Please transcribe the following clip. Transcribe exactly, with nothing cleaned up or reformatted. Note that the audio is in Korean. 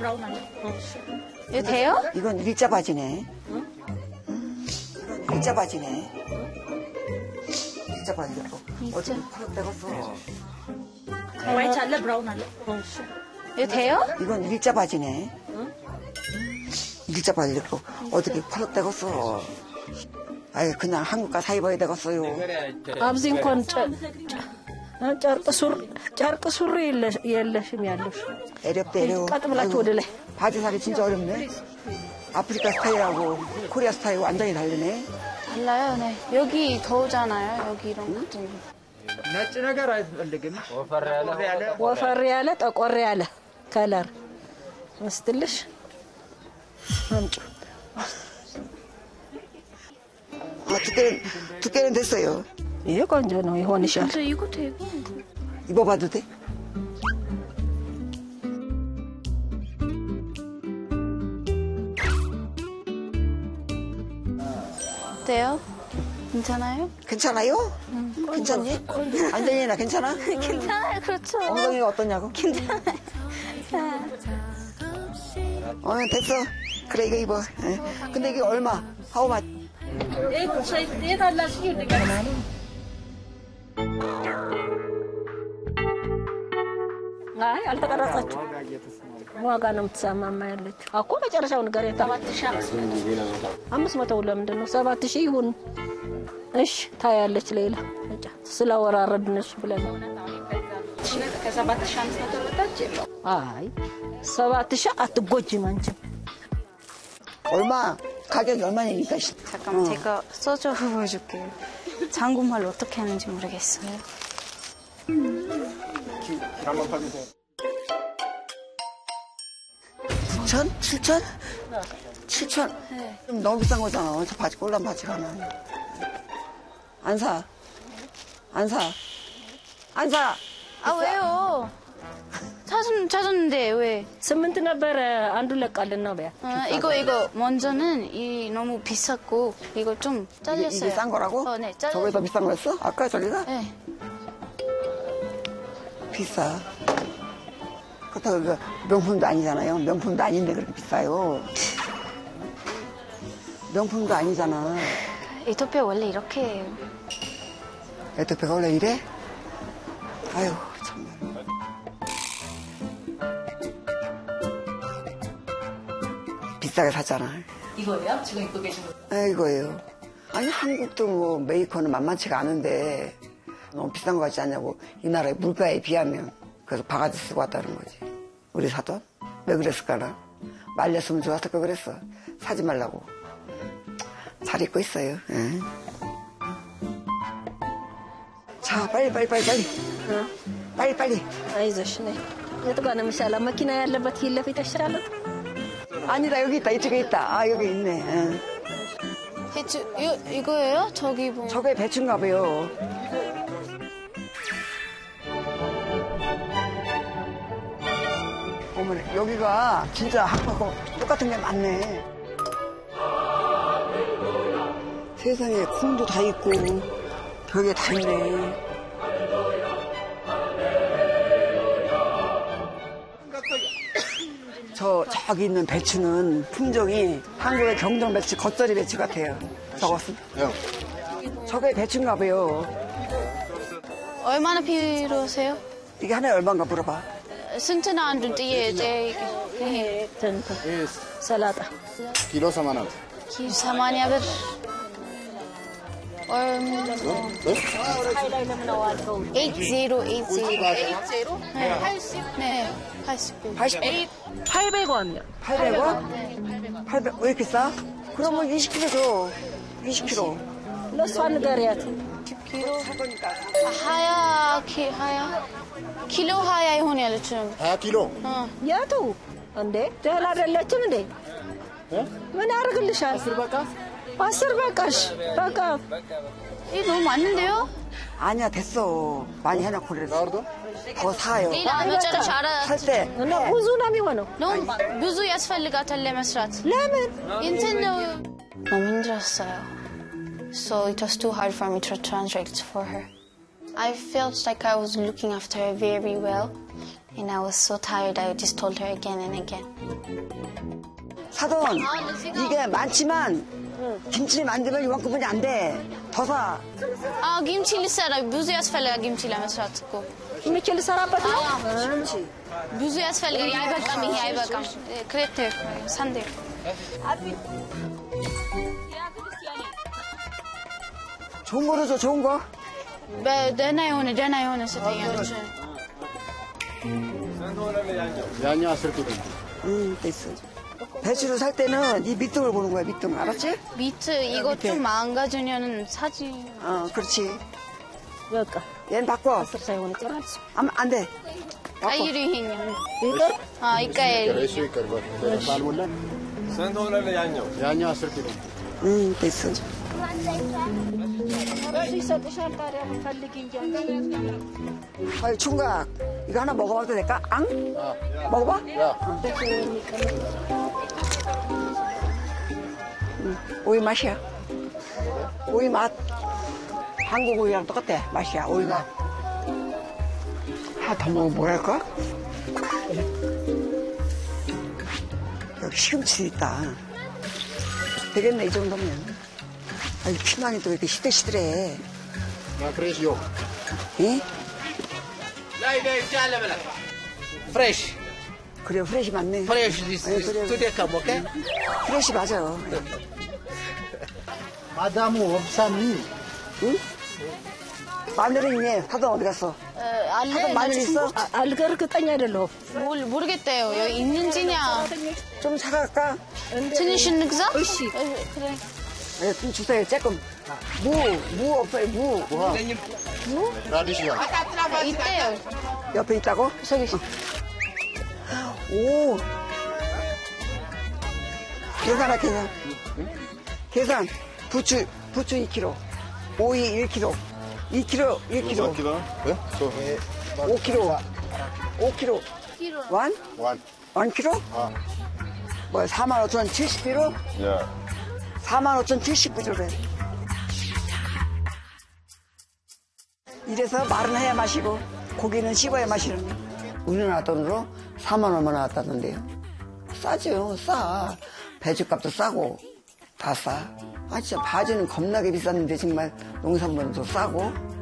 이거 돼요? 이건 일자 바지네. 응? 이건 일자 바지네. 일자 바지라고. 어제 파락 되겠어. 이거 돼요? 이건 일자 바지네. 응? 일자 바지라고. 어떻게 파락 되겠어. 아이 그냥 한국 가서 입어야 되겠어요. ኣብዚ እንኳን ጨርቅ ሱሪ ጨርቅ ሱሪ የለሽም ያለሽ 애렵대 애려워. ቀጥ ብላችሁ ወደ ላይ 바지 살이 진짜 어렵네. 아프리카 스타일하고 코리아 스타일 완전히 다르네. 달라요, 네. 여기 더우잖아요, 여기 이런 것도. ነጭ ነገር አይፈልግም። ወፈር ያለ ጠቆር ያለ ከለር ወስድልሽ አምጪ 아, 두께는, 두께는 됐어요. ይሄ ቆንጆ ነው ይሆንሻል። 근데 이거 되게 입어봐도 돼? 어때요? 괜찮아요? 괜찮아요? 응. 괜찮니? 안전이나 괜찮아? 괜찮아요, 그렇죠. 엉덩이가 어떠냐고? 괜찮아요. 어, 됐어. 그래, 이거 입어. 예. 근데 이게 얼마? How much? አይ አልተቀረጸችም። ዋጋ ነው የምትሰማማ ያለችው እኮ መጨረሻው ነገር አምስት መቶ ለምንድን ነው ሰባት ሺህ ይሁን? እሺ ታያለች ሌላ እንጃ ስለወራረድነሽ ብለን ከሰባት ሺህ አምስት መቶ በታች የለውም። አይ ሰባት ሺህ አትጎጂም አንቺም። 얼마? 가격이 얼마니까? 잠깐만, 어. 제가 써줘서 보여줄게요. 한국말로 어떻게 하는지 모르겠어요. 한번 봐주세요. 구천? 칠천? 칠천? 네. 좀 너무 비싼 거잖아. 저 바지 꼴랑 바지가 하나. 안 사. 안 사. 안 사. 아, 왜요? 찾은, 찾았는데 왜? ስምንት ነበረ አንዱ ለቃልን ነው በያ. 아, 이거 이거 먼저는 이 너무 비쌌고 이거 좀 잘렸어요. 이게, 이게 싼 거라고? 어, 네, 잘렸어요. 저게 더 비싼 거였어? 아까 저기가? 네. 비싸. 그렇다고 그 명품도 아니잖아요. 명품도 아닌데 그렇게 비싸요. 명품도 아니잖아. 이토피아 원래 이렇게 해요. 에토피아가 원래 이래? 아유 정말. 비싸게 샀잖아. 이거예요? 지금 입고 계신 거? 네, 이거예요. 아니 한국도 뭐 메이커는 만만치가 않은데 너무 비싼 거 같지 않냐고. 이 나라의 물가에 비하면. 그래서 바가지 쓰고 왔다는 거지. 우리 사돈? 왜 그랬을까나? 말렸으면 좋았을까 그랬어. 사지 말라고. 잘 입고 있어요. 네. 자 빨리 빨리 빨리 빨리. 어? 빨리 빨리. አይዞሽ ነይ የት ጋር ነው የሚሻለው? መኪና ያለበት ፊት ለፊት ይሻላል። 아니다 여기 있다 이쪽에 있다. 아 여기 있네. 응. 배추 이거 이거예요? 저기 뭐 저게 배추인가 봐요. 어머나 여기가 진짜 한국하고 똑같은 게 많네. 세상에 콩도 다 있고 벽에 다 있네. 저 저기 있는 배추는 품종이 한국의 경동 배추, 겉절이 배추 같아요. 저것은. 저게 배추인가 봐요. 얼마나 필요하세요? 이게 하나에 얼마인가 물어봐. 스ንትና አንዱ ጥዬ ይሄ ተንተ ሰላጣ ኪሎ ሰማንያ ነው። ኪሎ ሰማንያ ብር ላይ ለምን አዋልከው? eight zero eight zero eight zero 네. 팔십 네. 팔십 ብር. 팔십 팔백 원이요. 팔백 원? 팔백 왜 이렇게 싸? 그러면 이십 킬로 줘. 이십 킬로. ለሷ ንገሪያት. ኪሎ ሀያ ኪ ሀያ ኪሎ ሀያ ይሆን ያለችው ሀያ ኪሎ ያቱ እንዴ ደህና አይደለችም እንዴ? ምን ያደርግልሻል? አስር በቃ አስር በቃሽ በቃ 이거 너무 많은데요? 아니야 됐어. 많이 해놓고 그랬어. 더 사요. ሌላ መጨረሻ ኧረ 살 때. እና ብዙ ነው የሚሆነው። 너무 ብዙ ያስፈልጋታል ለመስራት ለምን? እንትን ነው 너무 힘들었어요. So it was too hard for me to translate for her. I felt like I was looking after her very well. And I was so tired, I just told her again and again. 사돈, 이게 많지만 김치 만들면 이만큼뿐이 안 돼. 더 사. 아, 김치 ልሰራ ብዙ ያስፈልጋል 김치 ለመስራት እኮ 김치 ልሰራበት ነው። ብዙ ያስፈልጋል። አይበቃም፣ ይሄ አይበቃም። ክሬት ሳንዴ 좋은 거로 줘, 좋은 거. ደህና የሆነ ደህና የሆነ ስጠኝ አለች። 야ኛ 아ስር 개 줬지. 응, 됐어. 배추를 살 때는 이 밑둥을 보는 거야, 밑둥. 알았지? 미트 이거 밑에. 좀 망가지면은 사지. 어, 그렇지. በቃ 얘는 바꿔. አስር ሳይሆን ጨራርስ 안, 안 돼. 바꿔. ቀይሩ ይሄኛው። ይቅር 아, ይቀየር። 그래서 이끌고. 발몰라. ስንት ሆነልህ ያኛው? 야ኛ 아ስር 개 줬지. 응, 됐어. ራሱ ይሰጥሻል። ታዲያ ፈልጊ እንጂ 아이, 총각. 이거 하나 먹어봐도 될까? 앙? 먹어봐? 야. 응, 오이 맛이야. 오이 맛. 한국 오이랑 똑같아. 맛이야, 오이 맛. 하나 더 먹으면 뭐랄까? 여기 시금치도 있다. 되겠네, 이 정도면. 아이, 피망이 또 이렇게 시들시들해. 나 그래서 요. 응? Fresh, 그래, 프레시 맞네. fresh. This 아니, is 그래. today come, okay? 프레시 맞아. 마다무 없삼니. 응? 마늘은 있네. 사돈 어디 갔어? አለ 사돈 마늘 있어? አልገ እርግጠኛ አይደለሁም። ሞል- 모르겠대요. 여기 있는지냐. 좀 사갈까? ትንሽ እንግዛ? እሺ 그래. 네, 좀 주세요, 조금. 무, 무 없어요, 무. 라디시야. 있대요. 옆에 있다고? 저기. 오. 계산하, 계산. 계산. 부추, 부추 이 킬로그램. 오이 일 킬로그램. 이 킬로그램, 일 킬로그램. 기다. 예? 저 오 킬로그램. 오 킬로그램. 완? 완. 완 킬로? 아. 뭐야, 사만 오천 칠십 킬로? 야. 사만 오천 칠십 킬로그램. 이래서 말은 해야 마시고 고기는 씹어야 마시는 거야. 우리나라 돈으로 사만 얼마 나왔다던데요. 싸죠, 싸. 배추값도 싸고 다 싸. 아 진짜 바지는 겁나게 비쌌는데 정말 농산물도 싸고.